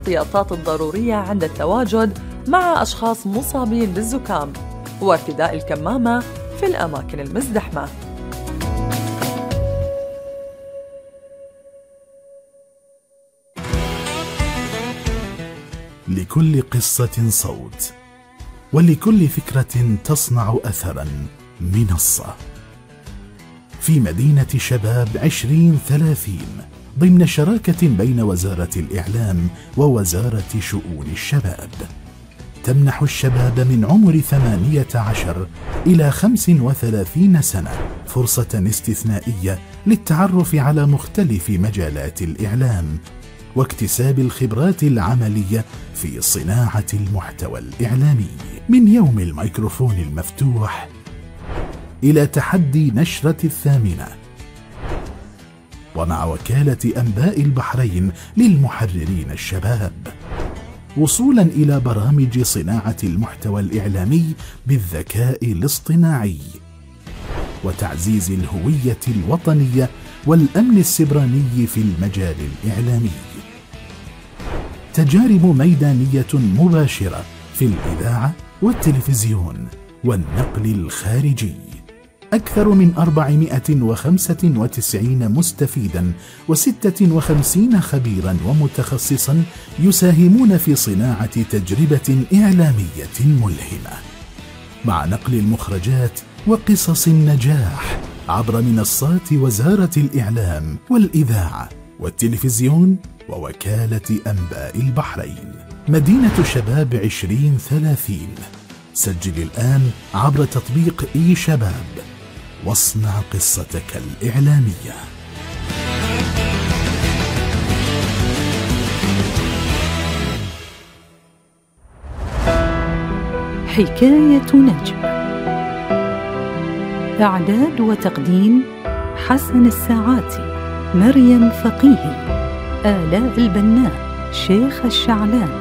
الاحتياطات الضرورية عند التواجد مع أشخاص مصابين بالزكام، وارتداء الكمامة في الأماكن المزدحمة. لكل قصة صوت، ولكل فكرة تصنع أثرا منصة. في مدينة شباب 2030 ضمن شراكة بين وزارة الإعلام ووزارة شؤون الشباب، تمنح الشباب من عمر 18 إلى 35 سنة فرصة استثنائية للتعرف على مختلف مجالات الإعلام واكتساب الخبرات العملية في صناعة المحتوى الإعلامي، من يوم الميكروفون المفتوح إلى تحدي نشرة 8، ومع وكالة أنباء البحرين للمحررين الشباب، وصولا إلى برامج صناعة المحتوى الإعلامي بالذكاء الاصطناعي وتعزيز الهوية الوطنية والأمن السبراني في المجال الإعلامي. تجارب ميدانية مباشرة في الإذاعة والتلفزيون والنقل الخارجي. أكثر من 495 مستفيدا و56 خبيرا ومتخصصا يساهمون في صناعة تجربة إعلامية ملهمة، مع نقل المخرجات وقصص النجاح عبر منصات وزارة الإعلام والإذاعة والتلفزيون ووكالة أنباء البحرين. مدينة شباب 2030. سجل الآن عبر تطبيق إي شباب واصنع قصتك الإعلامية. حكاية نجم. إعداد وتقديم حسن الساعاتي، مريم فقيهي، آلاء البناء، شيخ الشعلان.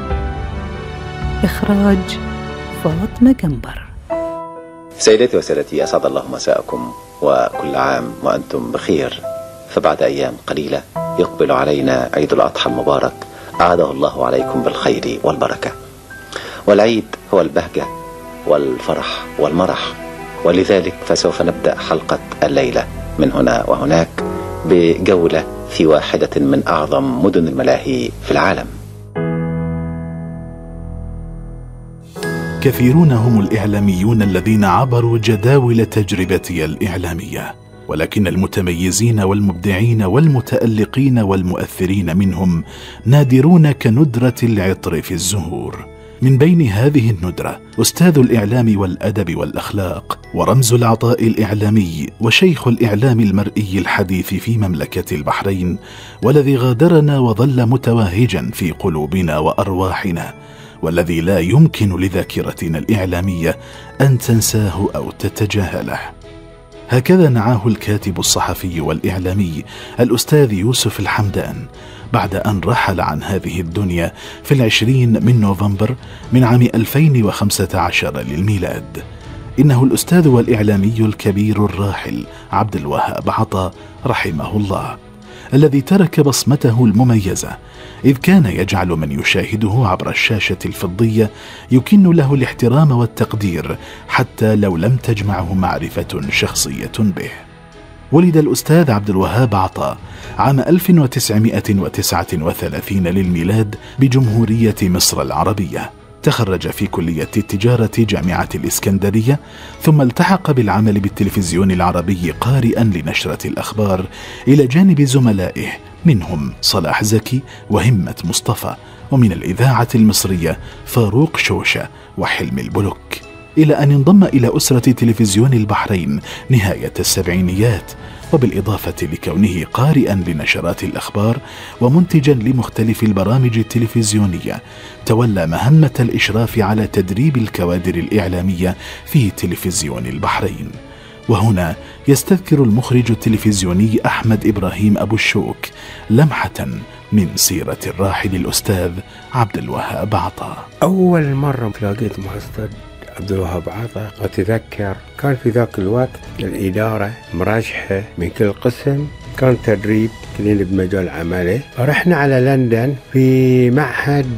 إخراج فاطمة جنبر. سيداتي وسادتي، أسعد الله مساءكم، وكل عام وأنتم بخير. فبعد أيام قليلة يقبل علينا عيد الأضحى المبارك، أعاده الله عليكم بالخير والبركة. والعيد هو البهجة والفرح والمرح، ولذلك فسوف نبدأ حلقة الليلة من هنا وهناك بجولة في واحدة من أعظم مدن الملاهي في العالم. كثيرون هم الإعلاميون الذين عبروا جداول تجربتي الإعلامية، ولكن المتميزين والمبدعين والمتألقين والمؤثرين منهم نادرون كندرة العطر في الزهور. من بين هذه الندرة أستاذ الإعلام والأدب والأخلاق ورمز العطاء الإعلامي وشيخ الإعلام المرئي الحديث في مملكة البحرين، والذي غادرنا وظل متوهجا في قلوبنا وأرواحنا، والذي لا يمكن لذاكرتنا الإعلامية أن تنساه أو تتجاهله. هكذا نعاه الكاتب الصحفي والإعلامي الأستاذ يوسف الحمدان بعد أن رحل عن هذه الدنيا في 20 من نوفمبر من عام 2015 للميلاد. إنه الأستاذ والإعلامي الكبير الراحل عبد الوهاب عطا رحمه الله، الذي ترك بصمته المميزة، إذ كان يجعل من يشاهده عبر الشاشة الفضية يكن له الاحترام والتقدير حتى لو لم تجمعه معرفة شخصية به. ولد الأستاذ عبد الوهاب عطا عام 1939 للميلاد بجمهورية مصر العربية. تخرج في كلية التجارة جامعة الإسكندرية، ثم التحق بالعمل بالتلفزيون العربي قارئا لنشرة الأخبار إلى جانب زملائه منهم صلاح زكي وهمة مصطفى، ومن الإذاعة المصرية فاروق شوشة وحلم البلوك، إلى أن انضم إلى أسرة تلفزيون البحرين نهاية السبعينيات، وبالإضافة لكونه قارئا لنشرات الأخبار ومنتجا لمختلف البرامج التلفزيونية، تولى مهمة الإشراف على تدريب الكوادر الإعلامية في تلفزيون البحرين. وهنا يستذكر المخرج التلفزيوني أحمد إبراهيم أبو الشوك لمحة من سيرة الراحل الأستاذ عبد الوهاب عطا. أول مرة تلاقيت مع أستاذ عبد الوهاب عطا أتذكر كان في ذاك الوقت الإدارة مرشحة من كل قسم، كان تدريب ممثلين بمجال عمله. فرحنا على لندن في معهد